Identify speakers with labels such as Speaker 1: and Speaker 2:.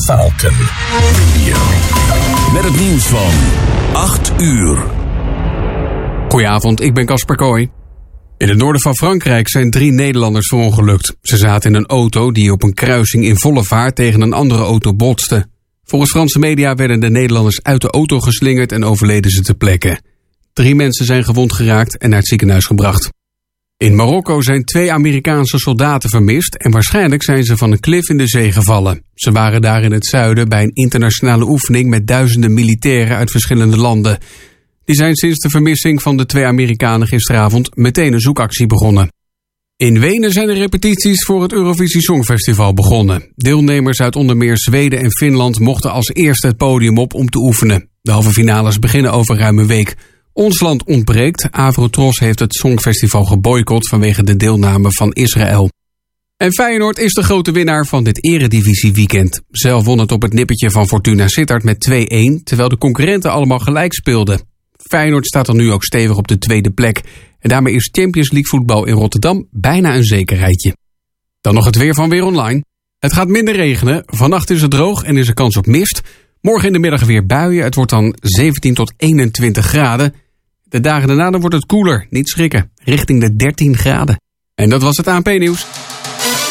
Speaker 1: Falcon Radio. Met het nieuws van 8 uur.
Speaker 2: Goedenavond, ik ben Casper Kooi. In het noorden van Frankrijk zijn 3 Nederlanders verongelukt. Ze zaten in een auto die op een kruising in volle vaart tegen een andere auto botste. Volgens Franse media werden de Nederlanders uit de auto geslingerd en overleden ze ter plekke. 3 mensen zijn gewond geraakt en naar het ziekenhuis gebracht. In Marokko zijn 2 Amerikaanse soldaten vermist en waarschijnlijk zijn ze van een klif in de zee gevallen. Ze waren daar in het zuiden bij een internationale oefening met duizenden militairen uit verschillende landen. Die zijn sinds de vermissing van de 2 Amerikanen gisteravond meteen een zoekactie begonnen. In Wenen zijn de repetities voor het Eurovisie Songfestival begonnen. Deelnemers uit onder meer Zweden en Finland mochten als eerste het podium op om te oefenen. De halve finales beginnen over ruim een week. Ons land ontbreekt. Avrotros heeft het Songfestival geboycott vanwege de deelname van Israël. En Feyenoord is de grote winnaar van dit eredivisieweekend. Zelf won het op het nippertje van Fortuna Sittard met 2-1, terwijl de concurrenten allemaal gelijk speelden. Feyenoord staat dan nu ook stevig op de tweede plek. En daarmee is Champions League voetbal in Rotterdam bijna een zekerheidje. Dan nog het weer van Weer Online. Het gaat minder regenen. Vannacht is het droog en is er kans op mist. Morgen in de middag weer buien. Het wordt dan 17 tot 21 graden. De dagen daarna dan wordt het koeler. Niet schrikken. Richting de 13 graden. En dat was het ANP-nieuws.